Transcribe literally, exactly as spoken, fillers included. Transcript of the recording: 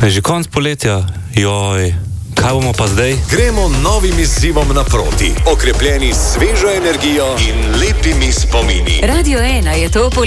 Je že konc poletja, joj, kaj bomo pa zdaj? Gremo novim izzivom naproti, okrepljeni s svežo energijo in lepimi spomini. Radio ena je to poletje.